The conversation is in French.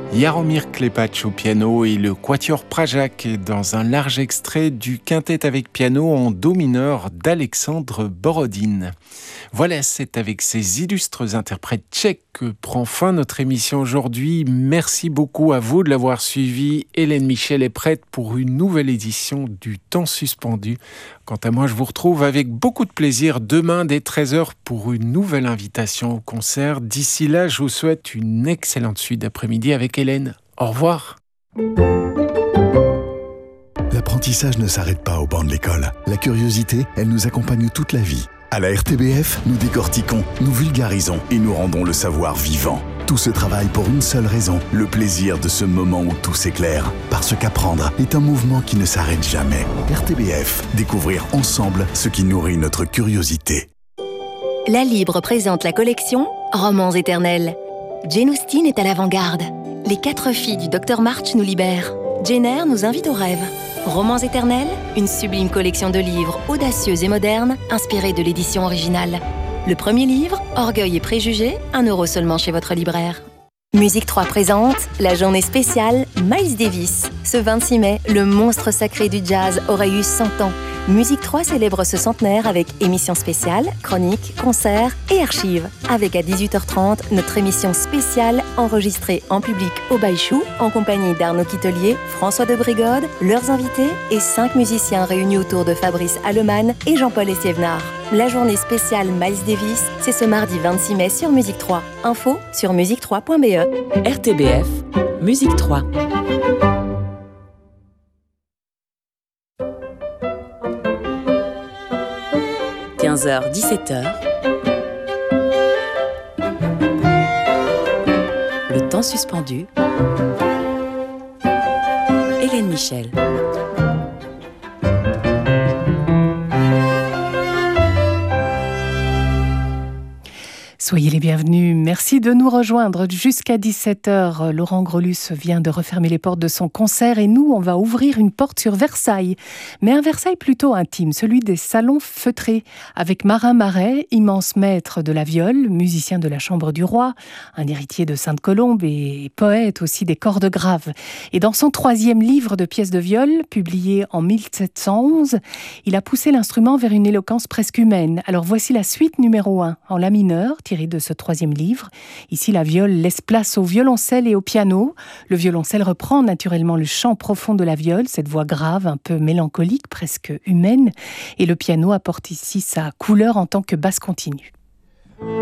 Jaromír Klepač au piano et le quatuor Pražák dans un large extrait du quintet avec piano en do mineur d'Alexandre Borodine. Voilà, c'est avec ces illustres interprètes tchèques que prend fin notre émission aujourd'hui. Merci beaucoup à vous de l'avoir suivi. Hélène Michel est prête pour une nouvelle édition du Temps suspendu. Quant à moi, je vous retrouve avec beaucoup de plaisir demain dès 13h pour une nouvelle invitation au concert. D'ici là, je vous souhaite une excellente suite d'après-midi avec Hélène. Au revoir. L'apprentissage ne s'arrête pas au banc de l'école. La curiosité, elle nous accompagne toute la vie. À la RTBF, nous décortiquons, nous vulgarisons et nous rendons le savoir vivant. Tout ce travail pour une seule raison, le plaisir de ce moment où tout s'éclaire. Parce qu'apprendre est un mouvement qui ne s'arrête jamais. RTBF, découvrir ensemble ce qui nourrit notre curiosité. La Libre présente la collection Romans éternels. Jane Austen est à l'avant-garde. Les 4 filles du Dr March nous libèrent. Jane Eyre nous invite au rêve. Romans éternels, une sublime collection de livres audacieux et modernes, inspirés de l'édition originale. Le premier livre, Orgueil et préjugés, 1 € seulement chez votre libraire. Musique 3 présente la journée spéciale Miles Davis. Ce 26 mai, le monstre sacré du jazz aurait eu 100 ans. Musique 3 célèbre ce centenaire avec émissions spéciales, chroniques, concerts et archives. Avec à 18h30, notre émission spéciale enregistrée en public au Baïchou, en compagnie d'Arnaud Quitelier, François de Brigode, leurs invités et 5 musiciens réunis autour de Fabrice Allemann et Jean-Paul Estiévenard. La journée spéciale Miles Davis, c'est ce mardi 26 mai sur Musique 3. Info sur musique3.be. RTBF, Musique 3. – 15h-17h, le temps suspendu. Hélène Michel. Soyez les bienvenus. Merci de nous rejoindre jusqu'à 17h. Laurent Grolus vient de refermer les portes de son concert et nous, on va ouvrir une porte sur Versailles. Mais un Versailles plutôt intime, celui des salons feutrés, avec Marin Marais, immense maître de la viole, musicien de la Chambre du Roi, un héritier de Sainte-Colombe et poète aussi des cordes graves. Et dans son 3e livre de pièces de viole, publié en 1711, il a poussé l'instrument vers une éloquence presque humaine. Alors voici la suite numéro 1, en la mineur, tirée de ce 3e livre. Ici, la viole laisse place au violoncelle et au piano. Le violoncelle reprend naturellement le chant profond de la viole, cette voix grave, un peu mélancolique, presque humaine. Et le piano apporte ici sa couleur en tant que basse continue.